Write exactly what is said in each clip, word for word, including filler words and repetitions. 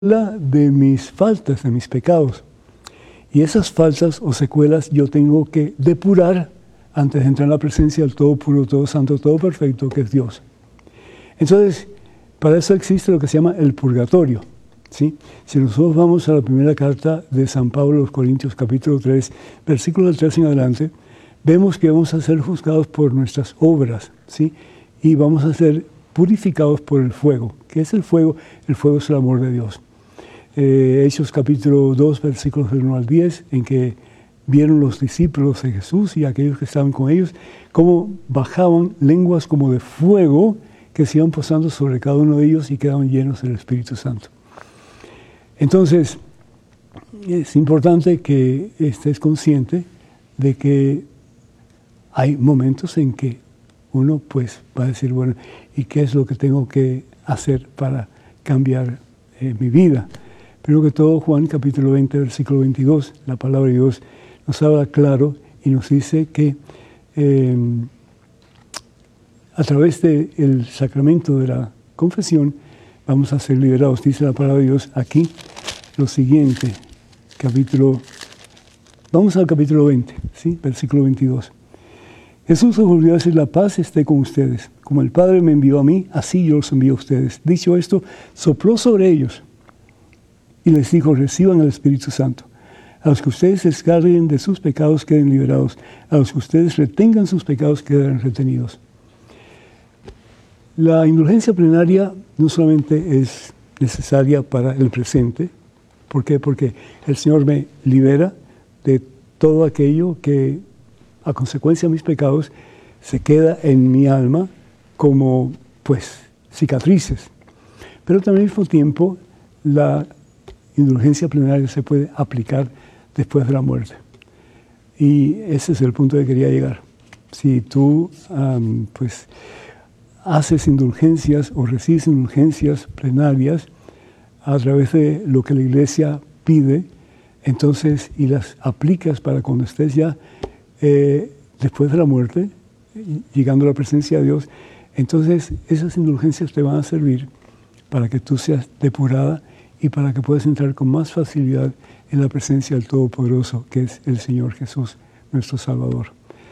de mis faltas, de mis pecados. Y esas faltas o secuelas yo tengo que depurar antes de entrar en la presencia del todo puro, todo santo, todo perfecto, que es Dios. Entonces, para eso existe lo que se llama el purgatorio, ¿sí? Si nosotros vamos a la primera carta de San Pablo a los Corintios, capítulo tres, versículo del tres en adelante, vemos que vamos a ser juzgados por nuestras obras, ¿sí? Y vamos a ser purificados por el fuego. ¿Qué es el fuego? El fuego es el amor de Dios. Eh, Hechos capítulo dos, versículos del uno al diez, en que vieron los discípulos de Jesús y aquellos que estaban con ellos, cómo bajaban lenguas como de fuego que se iban posando sobre cada uno de ellos y quedaban llenos del Espíritu Santo. Entonces, es importante que estés consciente de que hay momentos en que uno pues va a decir, bueno, ¿y qué es lo que tengo que hacer para cambiar eh, mi vida? Primero que todo, Juan capítulo veinte, versículo veintidós, la palabra de Dios nos habla claro y nos dice que eh, a través del sacramento de la confesión vamos a ser liberados. Dice la palabra de Dios aquí lo siguiente, capítulo, vamos al capítulo veinte, ¿sí? Versículo veintidós. Jesús os volvió a decir, la paz esté con ustedes. Como el Padre me envió a mí, así yo los envío a ustedes. Dicho esto, sopló sobre ellos y les dijo, reciban el Espíritu Santo. A los que ustedes se descarguen de sus pecados queden liberados. A los que ustedes retengan sus pecados quedarán retenidos. La indulgencia plenaria no solamente es necesaria para el presente. ¿Por qué? Porque el Señor me libera de todo aquello que, a consecuencia de mis pecados, se queda en mi alma como, pues, cicatrices. Pero también al mismo tiempo, la indulgencia plenaria se puede aplicar después de la muerte. Y ese es el punto que quería llegar. Si tú, um, pues, haces indulgencias o recibes indulgencias plenarias a través de lo que la Iglesia pide, entonces, y las aplicas para cuando estés ya eh, después de la muerte, llegando a la presencia de Dios, entonces esas indulgencias te van a servir para que tú seas depurada y para que puedas entrar con más facilidad en la presencia del Todopoderoso, que es el Señor Jesús, nuestro Salvador.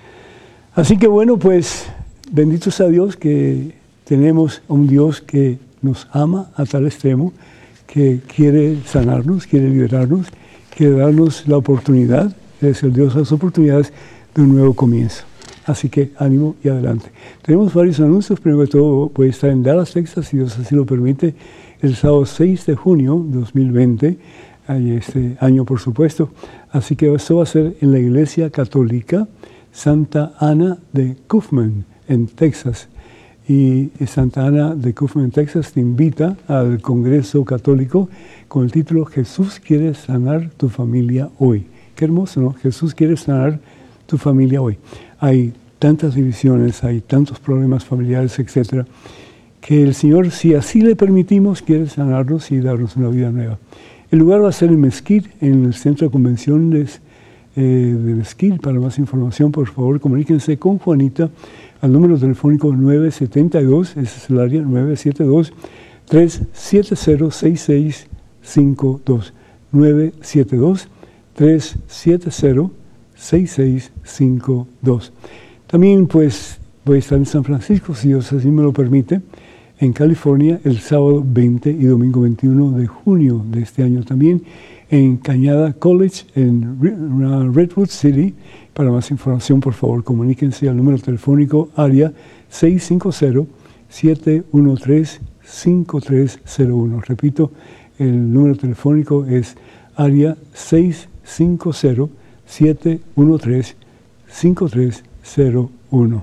Así que bueno, pues, bendito sea Dios que tenemos a un Dios que nos ama a tal extremo, que quiere sanarnos, quiere liberarnos, quiere darnos la oportunidad, es el Dios de las oportunidades, de un nuevo comienzo. Así que ánimo y adelante. Tenemos varios anuncios. Primero que todo, voy a estar en Dallas, Texas, si Dios así lo permite, el sábado seis de junio de dos mil veinte, este año por supuesto. Así que esto va a ser en la Iglesia Católica Santa Ana de Kaufman, en Texas. Y Santa Ana de Kaufman, Texas, te invita al Congreso Católico con el título Jesús quiere sanar tu familia hoy. Qué hermoso, ¿no? Jesús quiere sanar tu familia hoy. Hay tantas divisiones, hay tantos problemas familiares, etcétera, que el Señor, si así le permitimos, quiere sanarnos y darnos una vida nueva. El lugar va a ser en Mesquite, en el Centro de Convenciones eh, de Mesquite. Para más información, por favor, comuníquense con Juanita al número telefónico nueve siete dos, ese es el área, nueve siete dos, tres siete cero, seis seis cinco dos. nueve siete dos, tres siete cero, seis seis cinco dos. También, pues, voy a estar en San Francisco, si Dios así me lo permite, en California, el sábado veinte y domingo veintiuno de junio de este año también, en Cañada College, en Redwood City. Para más información, por favor, comuníquense al número telefónico área seis cinco cero, siete uno tres, cinco tres cero uno. Repito, el número telefónico es área seis cinco cero, siete uno tres, cinco tres cero uno.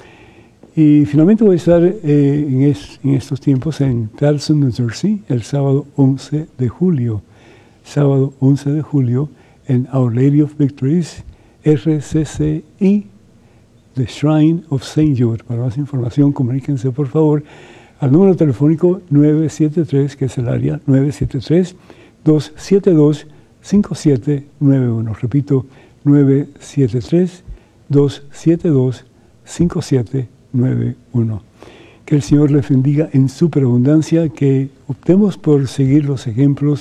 Y finalmente voy a estar eh, en, es, en estos tiempos en Towson, New Jersey, el sábado once de julio. Sábado once de julio en Our Lady of Victories, R C C I, The Shrine of Saint Jude. Para más información, comuníquense por favor al número telefónico nueve siete tres, que es el área nueve siete tres, dos siete dos, cinco siete nueve uno. Repito, nueve siete tres, dos siete dos, cinco siete nueve uno. Que el Señor les bendiga en superabundancia, que optemos por seguir los ejemplos